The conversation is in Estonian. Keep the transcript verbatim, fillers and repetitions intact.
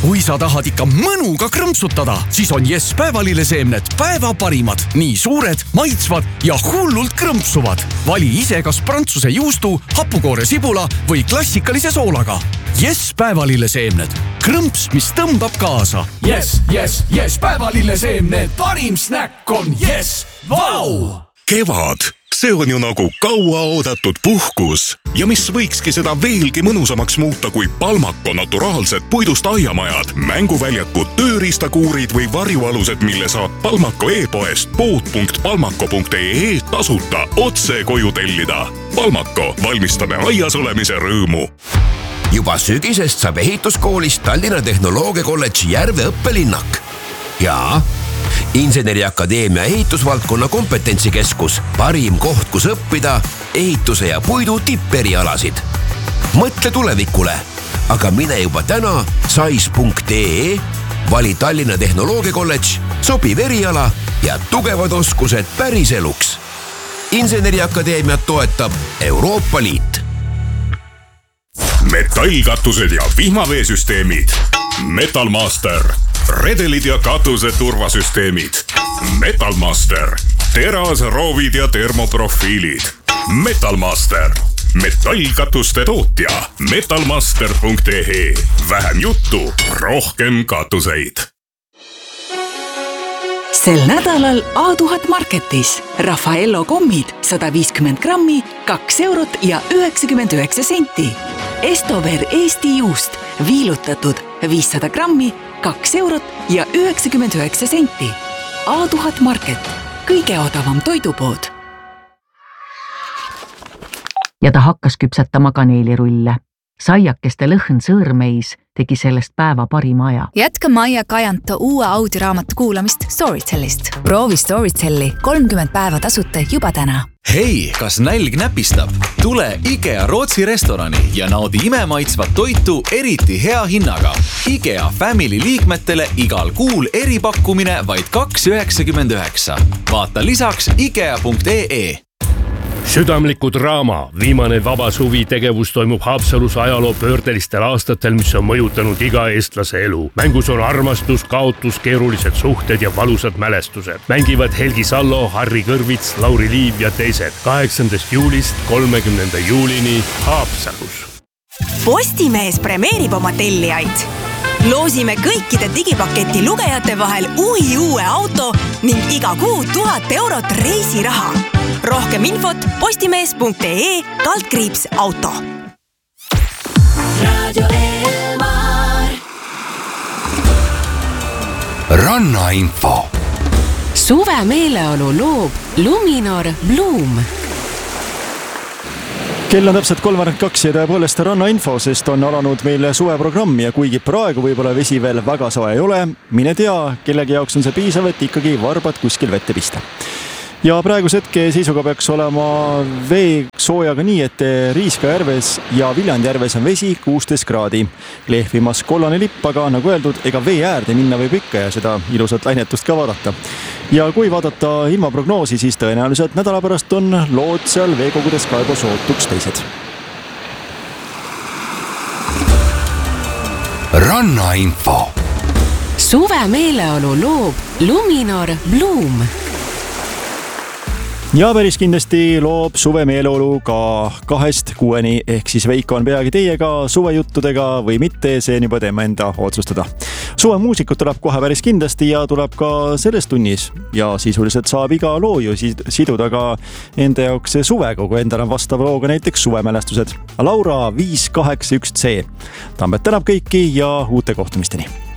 Kui sa tahad ikka mõnuga krõmpsutada, siis on Yes päevalilleseemned päeva parimad. Nii suured, maitsvad ja hullult krõmpsuvad. Vali ise kas prantsuse juustu, hapukoore sibula või klassikalise soolaga. Yes päevalilleseemned. Krõmps, mis tõmbab kaasa. Yes, yes, yes päevalilleseemned. Parim snäkk on Yes. Vau! Kevad. See on ju nagu kaua oodatud puhkus. Ja mis võikski seda veelgi mõnusamaks muuta kui Palmako naturaalsed puidust aiamajad, mänguväljakud, tööriistakuurid või varjualused, mille saab Palmako e-poest pood punkt palmako punkt ee tasuta otse koju tellida. Palmako, valmistame aias olemise rõõmu. Juba sügisest saab ehituskoolist Tallinna Tehnoloogiakolledži Järve õppelinnak. Ja Inseneriakadeemia ehitusvaldkonna kompetentsikeskus, parim koht, kus õppida ehituse ja puidu tipperialasid. Mõtle tulevikule, aga mine juba täna sais punkt ee, vali Tallinna Tehnoloogiakolledž, sobiv eriala ja tugevad oskused päris eluks. Inseneriakadeemiat toetab Euroopa Liit. Metallkatused ja vihmaveesüsteemid. Metalmaster. Redelid ja katuse turvasüsteemid. Metalmaster. Teras, roovid ja termoprofiilid. Metalmaster. Metallkatuste tootja. metalmaster punkt ee. Vähem juttu, rohkem katuseid. Sel nädalal A tuhat Marketis Raffaello kommid sada viiskümmend grammi, kaks eurot ja üheksakümmend üheksa senti. Estover Eesti juust viilutatud viissada grammi, kaks eurot ja üheksakümmend üheksa senti. A tuhat Market, kõige odavam toidupood. Ja ta hakkas küpsetama kaneelirulle. Saiakeste lõhn sõõrmeis tegi sellest päeva parima aja. Jätka Maia Kajanto uue audioraamatu kuulamist Storytellist. Proovi Storytelli kolmkümmend päeva tasuta juba täna. Hei, kas nälg näpistab? Tule IKEA Rootsi restorani ja naudi imemaitsvat toitu eriti hea hinnaga. IKEA Family liikmetele igal kuul eripakkumine vaid kaks üheksakümmend üheksa. Vaata lisaks ikea punkt ee. Südamliku draama, viimane vaba suvi tegevus toimub Haapsalus ajaloo pöördelistel aastatel, mis on mõjutanud iga eestlase elu. Mängus on armastus, kaotus, keerulised suhted ja valusad mälestused. Mängivad Helgi Sallo, Harri Kõrvits, Lauri Liiv ja teised. kaheksandast juulist kolmekümnenda juulini Haapsalus. Postimees premeerib oma tellijaid. Loosime kõikide digipaketi lugejate vahel uhi uue auto ning iga kuu tuhat eurot reisiraha. Rohkem infot postimees punkt ee kaldkriips auto. Radio Elmar. Rannainfo. Suve meeleolu loob Luminor Bloom. Kell on täpselt kolmkümmend kaks ja tõepoolest rannainfo, sest on alanud meil suveprogramm ja kuigi praegu võib-olla vesi veel väga soe ei ole, mine tea, kellegi jaoks on see piisav, et ikkagi varbad kuskil vette pista. Ja praeguse hetke seisuga peaks olema vee soojaga nii, et Riiska järves ja Viljandi järves on vesi kuusteist kraadi. Lehvimas kollane lipp, aga nagu öeldud, ega vee äärde minna võib ikka ja seda ilusat lainetust ka vaadata. Ja kui vaadata ilmaprognoosi, siis tõenäoliselt nädala pärast on lood seal veekogudes kaebo sootuks teised. Rannainfo. Suve meeleolu loob Luminor Bloom. Ja päris kindlasti loob suve meeleolu ka kahest kuueni, ehk siis Veiko on peagi teiega suvejuttudega või mitte, see on juba teema enda otsustada. Suve muusikut tuleb kohe päris kindlasti ja tuleb ka selles tunnis ja sisuliselt saab iga loo ju siduda ka enda jaoks suvega, kui endal on vastava looga näiteks suvemälestused. Laura viis kaheksa üks C. Tambet tänab kõiki ja uute kohtumisteni.